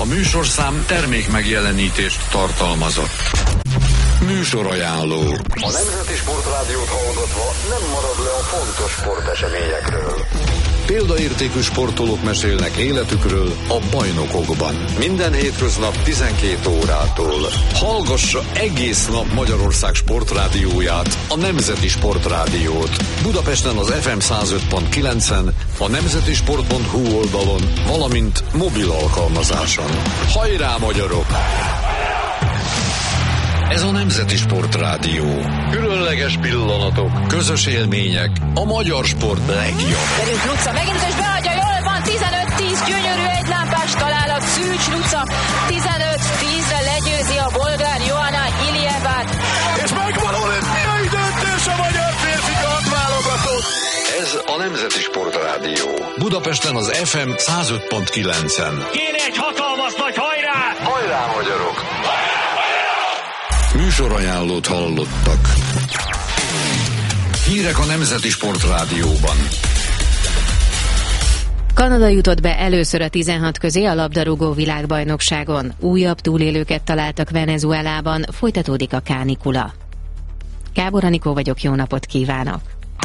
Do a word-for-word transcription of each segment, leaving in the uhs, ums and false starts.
A műsorszám termék megjelenítést tartalmazott. Műsorajánló. A Nemzeti Sportrádiót hallgatva nem marad le a fontos sporteseményekről. Példaértékű sportolók mesélnek életükről a bajnokokban. Minden hétköznap tizenkét órától. Hallgassa egész nap Magyarország sportrádióját, a Nemzeti Sportrádiót. Budapesten az ef em száz öt pont kilencen, a nemzetisport pont hu oldalon, valamint mobil alkalmazáson. Hajrá, magyarok! Ez a Nemzeti Sportrádió. Különleges pillanatok, közös élmények, a magyar sport legjobb. Derült Luca, megint is beadja, jól van, tizenöt tíz, gyönyörű egylámpás találat, Szűcs Luca, tizenöt tízre legyőzi a bolgár Joanna Iljevát. És megvan olimpiai döntés a magyar férfi kardválogatott. Ez a Nemzeti Sportrádió. Budapesten az ef em száz öt pont kilencen. Kéne egy hatalmas nagy hajrá! Hajrá, magyarok! Műsorajánlót hallottak. Hírek a Nemzeti Sportrádióban. Kanada jutott be először a tizenhat közé a labdarúgó világbajnokságon. Újabb túlélőket találtak Venezuelában, folytatódik a kánikula. Gábor Anikó vagyok, jó napot kívánok!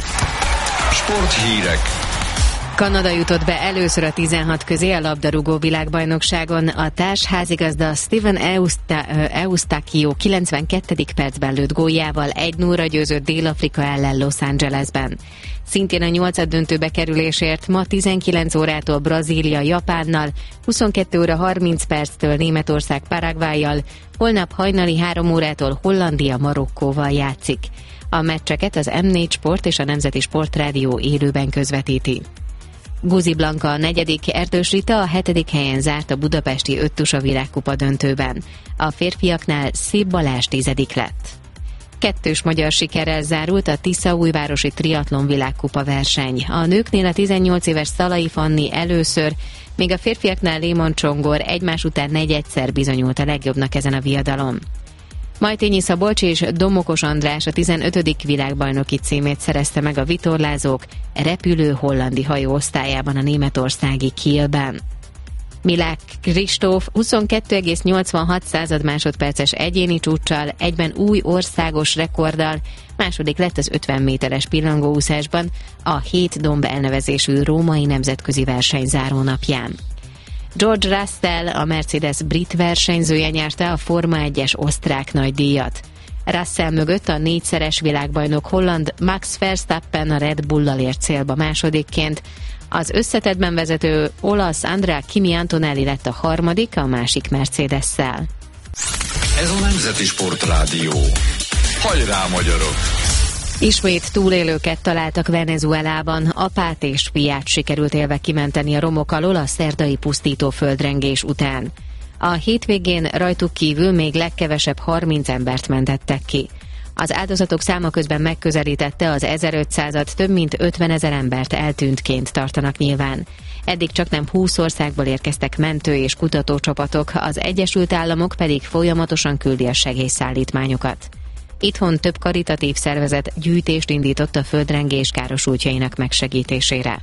Sporthírek. Kanada jutott be először a tizenhat közé a labdarúgó világbajnokságon. A társházigazda Steven Eusta- Eustachio kilencvenkettedik percben lőtt góljával egy nullra győzött Dél-Afrika ellen Los Angelesben. Szintén a nyolcaddöntőbe kerülésért ma tizenkilenc órától Brazília Japánnal, huszonkettő óra harminc perctől Németország Paraguayjal, holnap hajnali három órától Hollandia Marokkóval játszik. A meccseket az em négy Sport és a Nemzeti Sportrádió élőben közvetíti. Guzi Blanka a negyedik, Erdős Rita a hetedik helyen zárt a budapesti öttusa világkupa döntőben. A férfiaknál Szép Balázs tizedik lett. Kettős magyar sikerrel zárult a Tiszaújvárosi triatlon világkupa verseny. A nőknél a tizennyolc éves Szalai Fanni először, míg a férfiaknál Lémon Csongor egymás után negyedszer bizonyult a legjobbnak ezen a viadalon. Majtényi Szabolcs és Domokos András a tizenötödik világbajnoki címét szerezte meg a vitorlázók repülő hollandi hajó osztályában a németországi Kielben. Milák Kristóf huszonkettő egész nyolcvanhat másodperces egyéni csúccsal, egyben új országos rekorddal második lett az ötven méteres pillangóúszásban a hét domb elnevezésű római nemzetközi verseny zárónapján. George Russell, a Mercedes brit versenyzője nyerte a Forma egyes osztrák nagydíjat. Russell mögött a négyszeres világbajnok holland Max Verstappen a Red Bull-lal ért célba másodikként. Az összetettben vezető olasz Andrea Kimi Antonelli lett a harmadik, a másik Mercedes-szel. Ez a Nemzeti Sportrádió. Hajrá, magyarok! Ismét túlélőket találtak Venezuelában, apát és fiát sikerült élve kimenteni a romok alól a szerdai pusztító földrengés után. A hétvégén rajtuk kívül még legkevesebb harminc embert mentettek ki. Az áldozatok száma közben megközelítette az ezerötszázat, több mint ötvenezer embert eltűntként tartanak nyilván. Eddig csaknem húsz országból érkeztek mentő- és kutatócsapatok, az Egyesült Államok pedig folyamatosan küldi a segélyszállítmányokat. Itthon több karitatív szervezet gyűjtést indított a földrengés károsultjainak megsegítésére.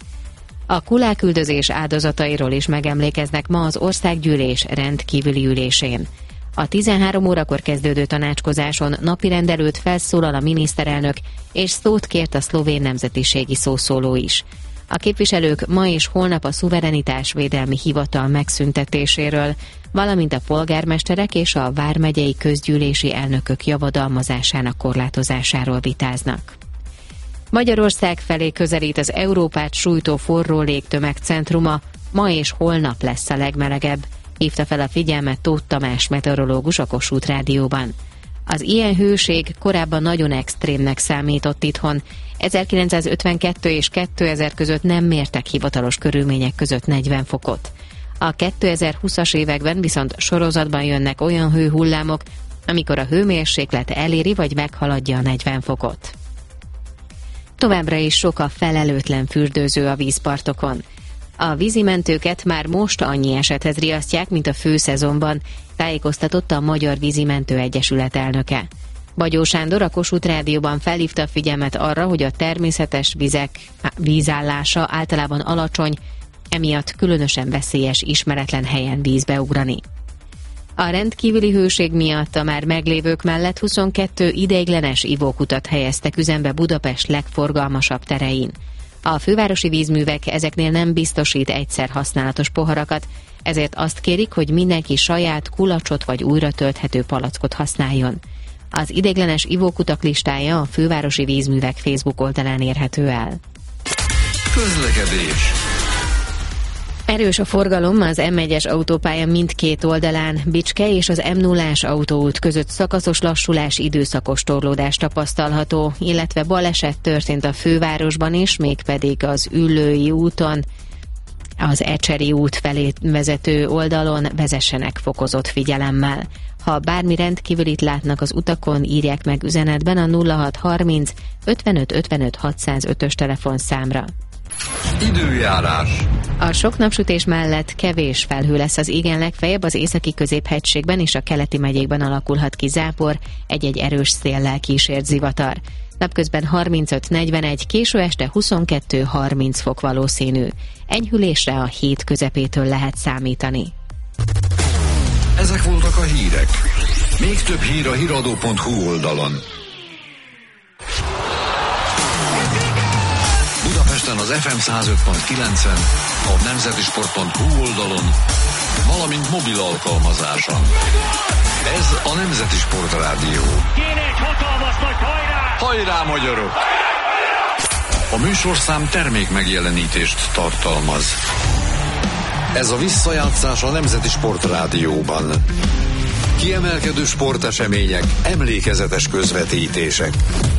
A kuláküldözés áldozatairól is megemlékeznek ma az országgyűlés rendkívüli ülésén. A tizenhárom órakor kezdődő tanácskozáson napirend előtt felszólal a miniszterelnök, és szót kért a szlovén nemzetiségi szószóló is. A képviselők ma és holnap a szuverenitásvédelmi hivatal megszüntetéséről, valamint a polgármesterek és a vármegyei közgyűlési elnökök javadalmazásának korlátozásáról vitáznak. Magyarország felé közelít az Európát sújtó forró légtömeg centruma, ma és holnap lesz a legmelegebb, hívta fel a figyelmet Tóth Tamás meteorológus a Kossuth Rádióban. Az ilyen hőség korábban nagyon extrémnek számított itthon, ezerkilencszázötvenkettő és kétezer között nem mértek hivatalos körülmények között negyven fokot. A kétezer-húszas években viszont sorozatban jönnek olyan hőhullámok, amikor a hőmérséklet eléri vagy meghaladja a negyven fokot. Továbbra is sok a felelőtlen fürdőző a vízpartokon. A vízimentőket már most annyi esethez riasztják, mint a főszezonban, tájékoztatott a Magyar Vízimentő Egyesület elnöke. Bagyó Sándor a Kossuth Rádióban felhívta a figyelmet arra, hogy a természetes vizek vízállása általában alacsony, Emiatt különösen veszélyes ismeretlen helyen vízbe ugrani. A rendkívüli hőség miatt a már meglévők mellett huszonkettő ideiglenes ivókutat helyeztek üzembe Budapest legforgalmasabb terein. A fővárosi vízművek ezeknél nem biztosít egyszer használatos poharakat, ezért azt kérik, hogy mindenki saját kulacsot vagy újra tölthető palackot használjon. Az ideiglenes ivókutak listája a fővárosi vízművek Facebook oldalán érhető el. Közlekedés. Erős a forgalom az em egyes autópálya mindkét oldalán, Bicske és az em nullás autóút között szakaszos lassulás, időszakos torlódás tapasztalható, illetve baleset történt a fővárosban is, mégpedig az Üllői úton, az Ecseri út felé vezető oldalon vezessenek fokozott figyelemmel. Ha bármi rendkívülit látnak az utakon, írják meg üzenetben a nulla hat harminc ötvenöt ötvenöt hatszázötös telefonszámra. Időjárás. A sok napsütés mellett kevés felhő lesz az égen, legfeljebb az északi középhegységben és a keleti megyékben alakulhat ki zápor, egy-egy erős széllel kísért zivatar. Napközben harmincöt negyvenegy, késő este huszonkettő harminc fok valószínű. Enyhülésre a hét közepétől lehet számítani. Ezek voltak a hírek. Még több hír a híradó pont hu oldalon. Budapesten az ef em száz öt pont kilencen, a nemzeti sport pont hu oldalon, valamint mobil alkalmazáson. Ez a Nemzeti Sport Rádió. Kéne egy hatalmas nagy hajrá! Hajrá, magyarok! A műsorszám termék megjelenítést tartalmaz. Ez a visszajátszás a Nemzeti Sport Rádióban. Kiemelkedő sportesemények, emlékezetes közvetítések.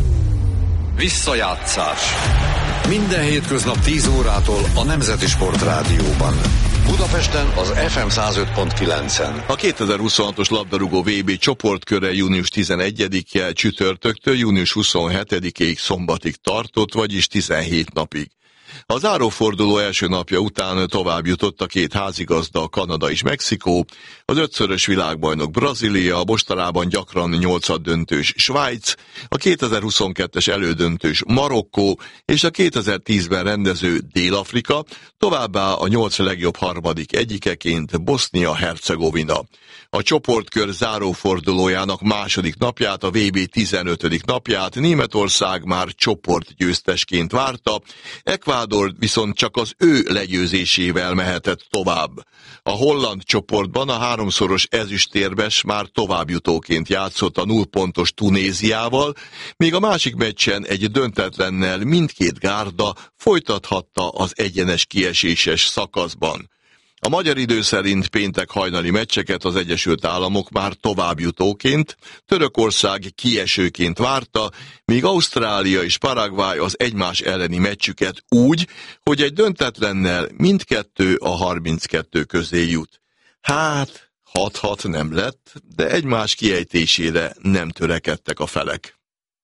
Visszajátszás. Minden hétköznap tíz órától a Nemzeti Sport Rádióban. Budapesten az ef em száz öt pont kilencen. A kétezer-huszonhatos labdarúgó vé bé csoportköre június tizenegyedike csütörtöktől június huszonhetedikéig szombatig tartott, vagyis tizenhét napig. A záróforduló első napja után tovább jutott a két házigazda, Kanada és Mexikó, az ötszörös világbajnok Brazília, a mostanában gyakran nyolcaddöntős Svájc, a kétezer-huszonkettes elődöntős Marokkó és a kétezer-tízben rendező Dél-Afrika, továbbá a nyolc legjobb harmadik egyikeként Bosznia-Hercegovina. A csoportkör zárófordulójának második napját, a vé bé tizenötödik napját Németország már csoportgyőztesként várta, Ekvádor viszont csak az ő legyőzésével mehetett tovább. A holland csoportban a háromszoros ezüstérmes már továbbjutóként játszott a nullpontos Tunéziával, míg a másik meccsen egy döntetlennel mindkét gárda folytathatta az egyenes kieséses szakaszban. A magyar idő szerint péntek hajnali meccseket az Egyesült Államok már továbbjutóként, Törökország kiesőként várta, míg Ausztrália és Paraguay az egymás elleni meccsüket úgy, hogy egy döntetlennel mindkettő a harminckettő közé jut. Hát, hat-hat nem lett, de egymás kiejtésére nem törekedtek a felek.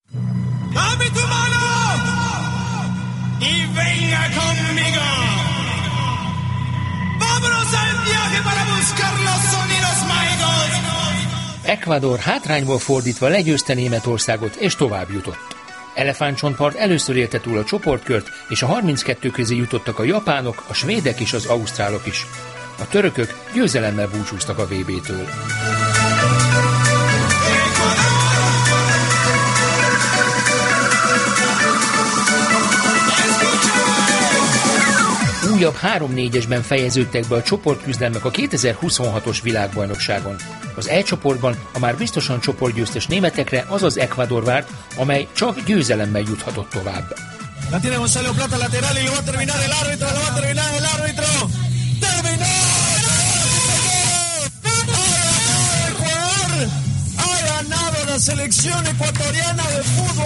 Ecuador hátrányból fordítva legyőzte Németországot és tovább jutott. Elefántcsontpart először élte túl a csoportkört, és a harminckettő közé jutottak a japánok, a svédek és az ausztrálok is. A törökök győzelemmel búcsúztak a vé bé-től. Újabb három négyesben fejeződtek be a csoportküzdelmek a kétezer-huszonhatos világbajnokságon. Az E csoportban a már biztosan csoportgyőztes németekre az az Ecuador várt, amely csak győzelemmel juthatott tovább. La tiene Gonzalo Plata lateral y lo va a terminar el árbitro, lo va a terminar el árbitro. ¡Terminó! ¡Ha ganado la selección ecuatoriana de fútbol!